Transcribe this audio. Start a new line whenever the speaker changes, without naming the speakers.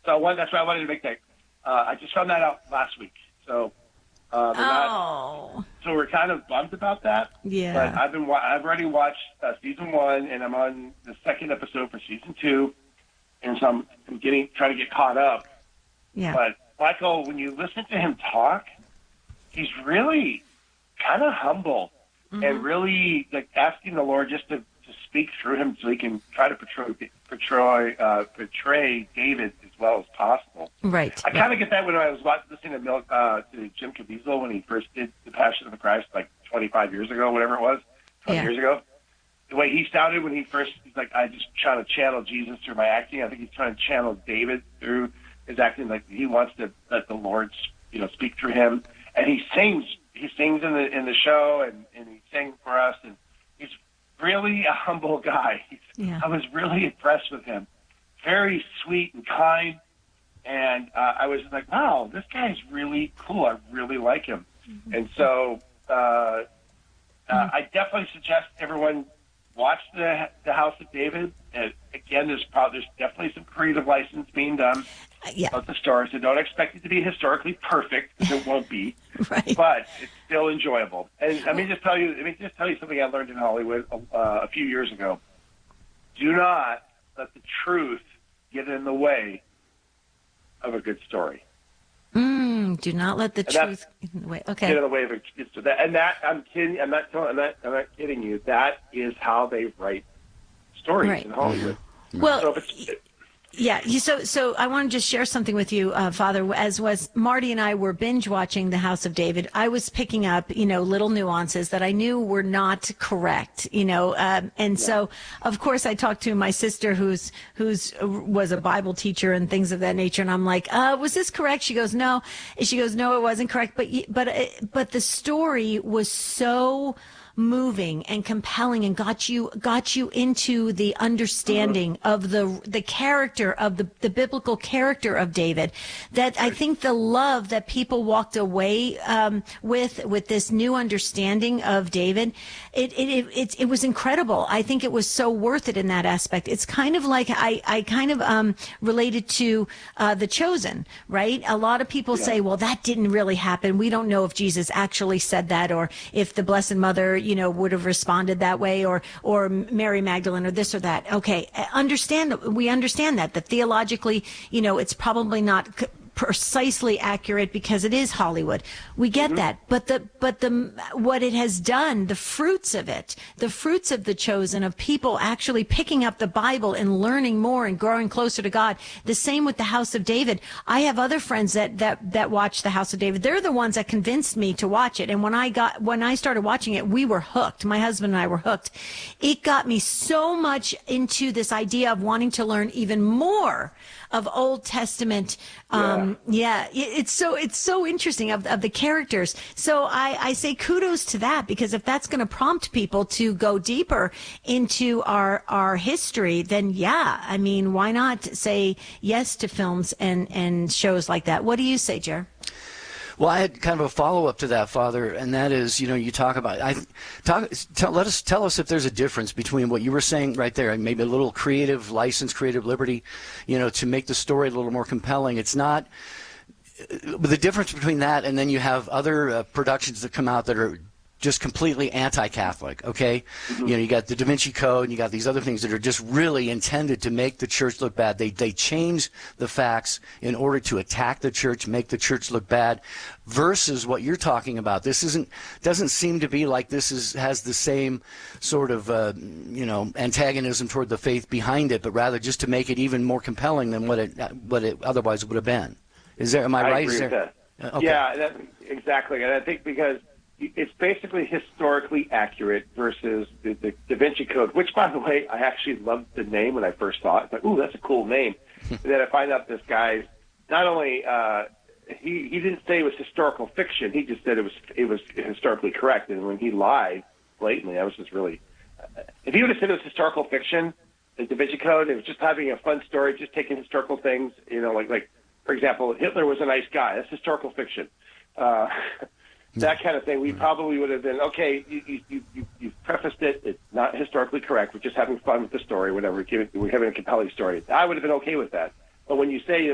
That's why I wanted to make that. I just found that out last week. So, so we're kind of bummed about that.
Yeah.
But I've already watched season 1, and I'm on the second episode for season 2, and so I'm trying to get caught up.
Yeah.
But Michael, when you listen to him talk, he's really kind of humble and really like asking the Lord just to speak through him so he can try to portray David as well as possible.
Right.
I kind of get that when I was listening to Jim Caviezel when he first did The Passion of the Christ like 25 years ago, whatever it was, 20 years ago. The way he sounded when he's like, I just trying to channel Jesus through my acting. I think he's trying to channel David through his acting. Like he wants to let the Lord, speak through him. And he sings in the show, and he sang for us, and he's really a humble guy. I was really impressed with him. Very sweet and kind, and I was like, wow, this guy's really cool. I really like him. And so I definitely suggest everyone watch the House of David. And again, there's definitely some creative license being done of the story, so don't expect it to be historically perfect, because it won't be.
Right.
But it's still enjoyable. And let me just tell you something I learned in Hollywood a few years ago. Do not let the truth get in the way of a good story.
Do not let the truth get in the way. Okay.
Get in the way of a good story. And that I'm kidding. I'm not kidding you. That is how they write stories in Hollywood.
Well.
So
yeah. So I want to just share something with you, Father. As was Marty and I were binge watching The House of David, I was picking up, little nuances that I knew were not correct, So, of course, I talked to my sister who's was a Bible teacher and things of that nature, and I'm like, was this correct? She goes, no. She goes, no, it wasn't correct. But the story was so moving and compelling and got you into the understanding of the character of the biblical character of David, that I think the love that people walked away with this new understanding of David, it was incredible. I think it was so worth it in that aspect. It's kind of like I kind of related to The Chosen, right? A lot of people say, well, that didn't really happen. We don't know if Jesus actually said that, or if the Blessed Mother would have responded that way, or Mary Magdalene, or this or that. Okay, we understand that theologically, it's probably not precisely accurate because it is Hollywood. We get that, but what it has done, the fruits of The Chosen, of people actually picking up the Bible and learning more and growing closer to God. The same with the House of David. I have other friends that watch the House of David. They're the ones that convinced me to watch it. And when I started watching it, we were hooked. My husband and I were hooked. It got me so much into this idea of wanting to learn even more of Old Testament. It's so interesting of the characters. So I say kudos to that, because if that's going to prompt people to go deeper into our history, then why not say yes to films and shows like that? What do you say, Jer?
Well, I had kind of a follow-up to that, Father, and that is, you talk about, tell us if there's a difference between what you were saying right there, maybe a little creative license, creative liberty, to make the story a little more compelling. It's not, but the difference between that and then you have other productions that come out that are just completely anti-Catholic, okay? You got the Da Vinci Code, and you got these other things that are just really intended to make the church look bad. They change the facts in order to attack the church, make the church look bad, versus what you're talking about. This doesn't seem to be like this has the same sort of antagonism toward the faith behind it, but rather just to make it even more compelling than what it otherwise would have been. Am I right?
I agree with that.
Okay.
Yeah, exactly. And I think because it's basically historically accurate versus the Da Vinci Code, which, by the way, I actually loved the name when I first saw it. It's like, ooh, that's a cool name. And then I find out this guy's not only he didn't say it was historical fiction. He just said it was historically correct. And when he lied blatantly, I was just really. If he would have said it was historical fiction, the Da Vinci Code, it was just having a fun story, just taking historical things. Like for example, Hitler was a nice guy. That's historical fiction. That kind of thing, we probably would have been, okay, you've prefaced it, it's not historically correct, we're just having fun with the story, whatever, we're having a compelling story. I would have been okay with that. But when you say